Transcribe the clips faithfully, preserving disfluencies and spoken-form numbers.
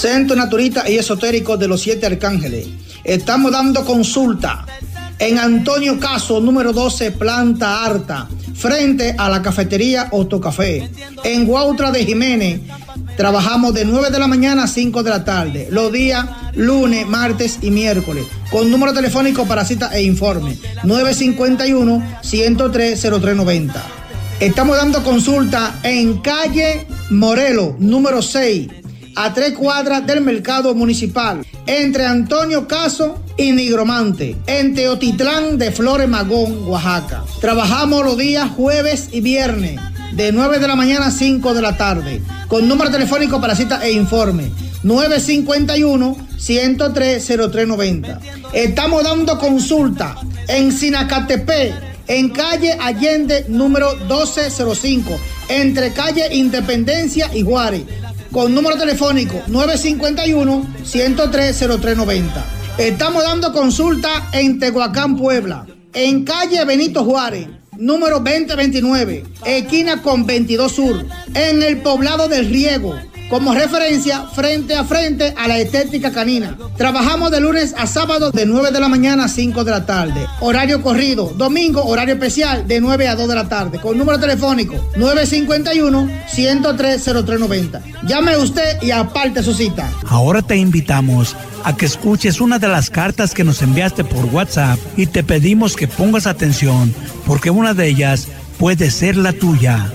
Centro Naturista y Esotérico de los Siete Arcángeles. Estamos dando consulta en Antonio Caso, número doce, planta alta, frente a la cafetería Otocafé. En Guautra de Jiménez, trabajamos de nueve de la mañana a cinco de la tarde, los días lunes, martes y miércoles, con número telefónico para cita e informe, nueve cinco uno, uno cero tres, cero tres nueve cero. Estamos dando consulta en calle Morelos, número seis, a tres cuadras del mercado municipal, entre Antonio Caso y Nigromante, en Teotitlán de Flores Magón, Oaxaca. Trabajamos los días jueves y viernes, de nueve de la mañana a cinco de la tarde, con número telefónico para cita e informe, nueve cinco uno, uno cero tres, cero tres nueve cero. Estamos dando consulta en Sinacatepec, en calle Allende, número doce cero cinco, entre calle Independencia y Juárez, con número telefónico nueve cinco uno, uno cero tres, cero tres nueve cero. Estamos dando consulta en Tehuacán, Puebla, en calle Benito Juárez, número veinte veintinueve, esquina con veintidós Sur, en el poblado del Riego, como referencia frente a frente a la Estética Canina. Trabajamos de lunes a sábado de nueve de la mañana a cinco de la tarde, horario corrido. Domingo, horario especial de nueve a dos de la tarde, con número telefónico nueve cinco uno, uno cero tres, cero tres nueve cero. Llame usted y aparte su cita. Ahora te invitamos a que escuches una de las cartas que nos enviaste por WhatsApp y te pedimos que pongas atención porque una de ellas puede ser la tuya.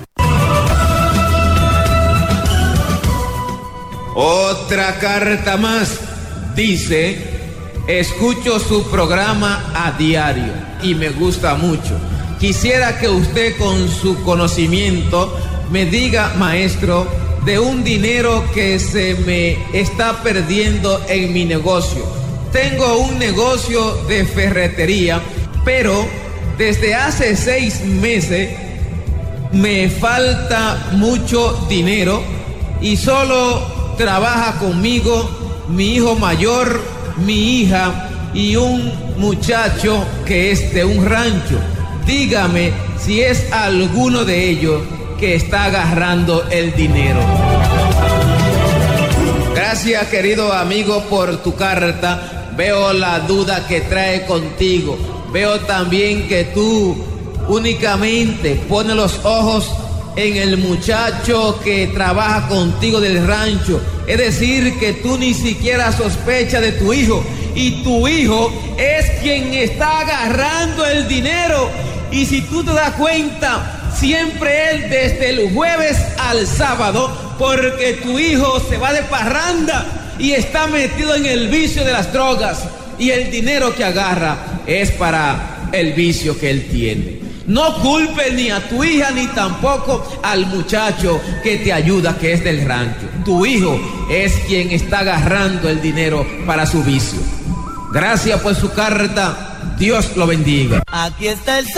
Otra carta más dice: escucho su programa a diario y me gusta mucho. Quisiera que usted con su conocimiento me diga, maestro, de un dinero que se me está perdiendo en mi negocio. Tengo un negocio de ferretería, pero desde hace seis meses me falta mucho dinero y solo trabaja conmigo mi hijo mayor, mi hija y un muchacho que es de un rancho. Dígame si es alguno de ellos que está agarrando el dinero. Gracias, querido amigo, por tu carta. Veo la duda que trae contigo. Veo también que tú únicamente pones los ojos en el muchacho que trabaja contigo del rancho. Es decir, que tú ni siquiera sospechas de tu hijo. Y tu hijo es quien está agarrando el dinero. Y si tú te das cuenta, siempre él desde el jueves al sábado, porque tu hijo se va de parranda y está metido en el vicio de las drogas. Y el dinero que agarra es para el vicio que él tiene. No culpes ni a tu hija ni tampoco al muchacho que te ayuda, que es del rancho. Tu hijo es quien está agarrando el dinero para su vicio. Gracias por su carta. Dios lo bendiga. Aquí está el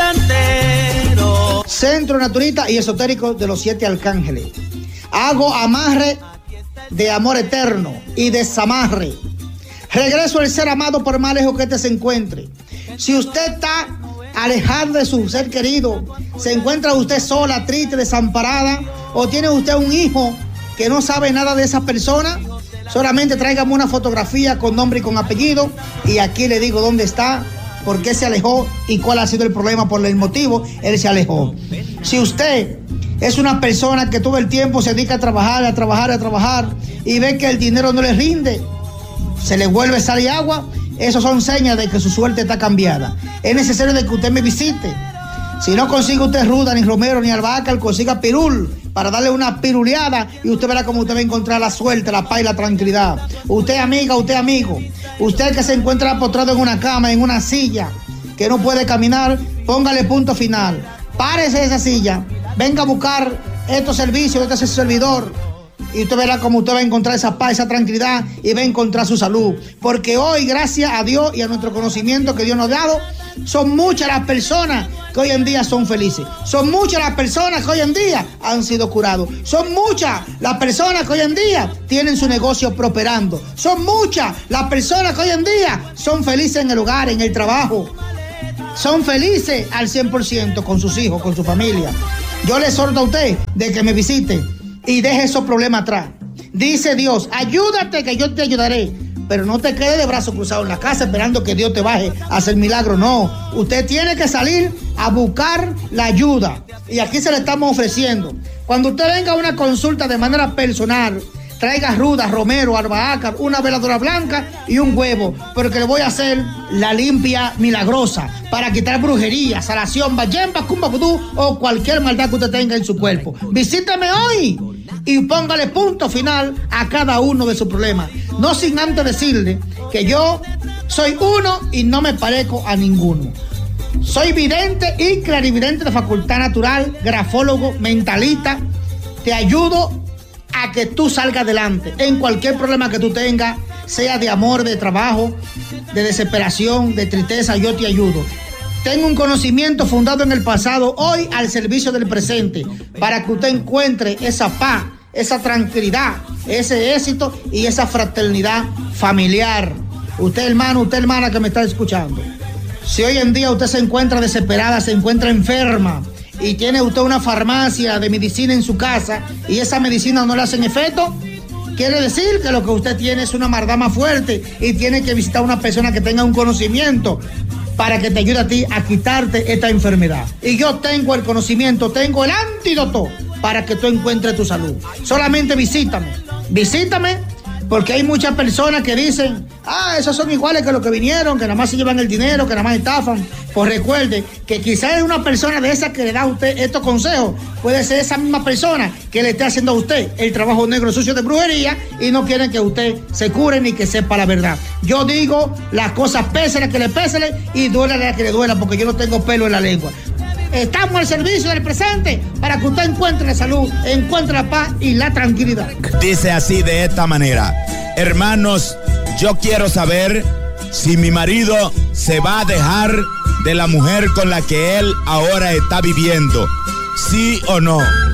santero. Centro Naturista y Esotérico de los Siete Arcángeles. Hago amarre de amor eterno y desamarre. Regreso al ser amado por más lejos que este se encuentre. Si usted está alejado de su ser querido, se encuentra usted sola, triste, desamparada, o tiene usted un hijo que no sabe nada de esa persona, solamente tráigame una fotografía con nombre y con apellido y aquí le digo dónde está, por qué se alejó y cuál ha sido el problema, por el motivo él se alejó. Si usted es una persona que todo el tiempo se dedica a trabajar, a trabajar, a trabajar y ve que el dinero no le rinde, se le vuelve sal y agua, esas son señas de que su suerte está cambiada. Es necesario de que usted me visite. Si no consigue usted ruda, ni romero, ni albahaca, consiga pirul para darle una piruleada y usted verá cómo usted va a encontrar la suerte, la paz y la tranquilidad. Usted amiga, usted amigo, usted que se encuentra postrado en una cama, en una silla, que no puede caminar, póngale punto final. Párese de esa silla, venga a buscar estos servicios de este servidor. Y usted verá cómo usted va a encontrar esa paz, esa tranquilidad y va a encontrar su salud. Porque hoy, gracias a Dios y a nuestro conocimiento que Dios nos ha dado, son muchas las personas que hoy en día son felices. Son muchas las personas que hoy en día han sido curados. Son muchas las personas que hoy en día tienen su negocio prosperando. Son muchas las personas que hoy en día son felices en el hogar, en el trabajo. Son felices al cien por ciento con sus hijos, con su familia. Yo le exhorto a usted de que me visite y deje esos problemas atrás. Dice Dios, ayúdate que yo te ayudaré. Pero no te quedes de brazos cruzados en la casa esperando que Dios te baje a hacer milagro. No, usted tiene que salir a buscar la ayuda. Y aquí se le estamos ofreciendo. Cuando usted venga a una consulta de manera personal, traiga ruda, romero, albahaca, una veladora blanca y un huevo, porque le voy a hacer la limpia milagrosa para quitar brujería, salación, bayemba, cumba vudú o cualquier maldad que usted tenga en su cuerpo. Visítame hoy y póngale punto final a cada uno de sus problemas. No sin antes decirle que yo soy uno y no me parezco a ninguno. Soy vidente y clarividente de facultad natural, grafólogo, mentalista. Te ayudo a que tú salgas adelante en cualquier problema que tú tengas, sea de amor, de trabajo, de desesperación, de tristeza, yo te ayudo. Tengo un conocimiento fundado en el pasado, hoy al servicio del presente, para que usted encuentre esa paz, esa tranquilidad, ese éxito y esa fraternidad familiar. Usted, hermano, usted, hermana que me está escuchando, si hoy en día usted se encuentra desesperada, se encuentra enferma y tiene usted una farmacia de medicina en su casa y esa medicina no le hacen efecto, quiere decir que lo que usted tiene es una mardama fuerte y tiene que visitar a una persona que tenga un conocimiento para que te ayude a ti a quitarte esta enfermedad. Y yo tengo el conocimiento, tengo el antídoto para que tú encuentres tu salud. Solamente visítame, visítame, porque hay muchas personas que dicen, ah, esos son iguales que los que vinieron, que nada más se llevan el dinero, que nada más estafan. Pues recuerde que quizás es una persona de esas que le da a usted estos consejos, puede ser esa misma persona que le esté haciendo a usted el trabajo negro sucio de brujería y no quieren que usted se cure ni que sepa la verdad. Yo digo las cosas pésele que le pésele y duélale a que le duela, porque yo no tengo pelo en la lengua. Estamos al servicio del presente para que usted encuentre la salud, encuentre la paz y la tranquilidad. Dice así de esta manera: hermanos, yo quiero saber si mi marido se va a dejar de la mujer con la que él ahora está viviendo, ¿sí o no?